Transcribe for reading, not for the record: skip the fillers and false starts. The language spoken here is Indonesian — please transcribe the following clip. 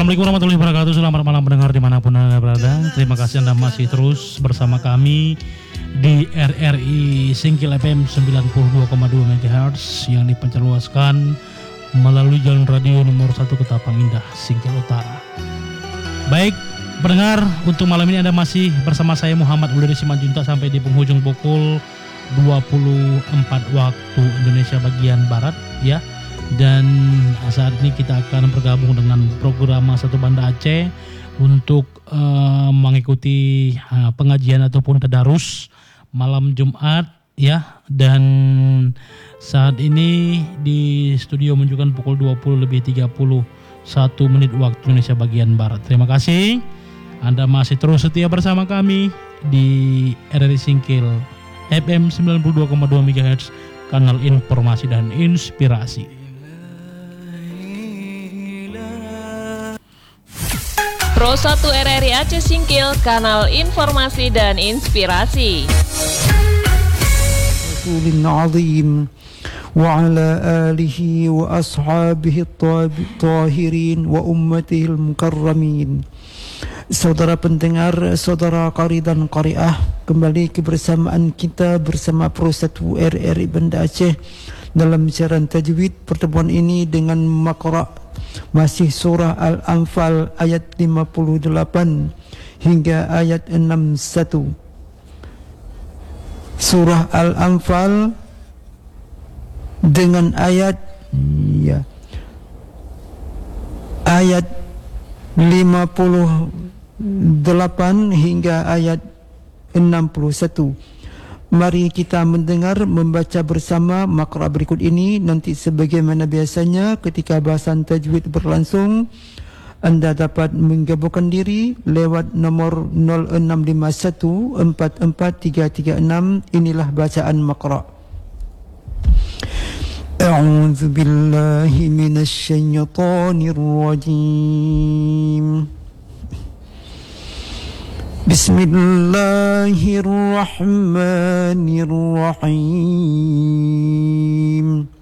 Assalamualaikum warahmatullahi wabarakatuh. Selamat malam pendengar dimanapun Anda berada. Terima kasih Anda masih terus bersama kami di RRI Singkil FM 92,2 MHz yang dipancarluaskan melalui jalan radio nomor 1 Ketapang Indah, Singkil Utara. Baik pendengar, untuk malam ini Anda masih bersama saya Muhammad Uliri Simanjuntak sampai di penghujung pukul 24 waktu Indonesia bagian Barat ya. Dan saat ini kita akan bergabung dengan program Satu Banda Aceh untuk mengikuti pengajian ataupun tadarus malam Jumat ya. Dan saat ini di studio menunjukkan pukul 20:31 waktu Indonesia bagian Barat. Terima kasih Anda masih terus setia bersama kami di RRI Singkil FM 92,2 MHz, kanal informasi dan inspirasi. Pro 1 RRI Aceh Singkil, kanal informasi dan inspirasi. Rasulun azim wa ala alihi wa ashabihi tahirin wa ummatihi al-mukarramin. Saudara pendengar, saudara qari dan qariah, kembali kebersamaan kita bersama Pro 1 RRI Banda Aceh dalam siaran tajwid. Pertemuan ini dengan makra' masih surah Al-Anfal ayat 58 hingga ayat 61. Surah Al-Anfal dengan ayat 58 hingga ayat 61. Mari kita mendengar, membaca bersama makra berikut ini. Nanti sebagaimana biasanya ketika bahasan tajwid berlangsung, Anda dapat menggabungkan diri lewat nomor 0651443336. Inilah bacaan makra. A'udzu billahi minasy syaithanir rajim. Bismillahirrahmanirrahim.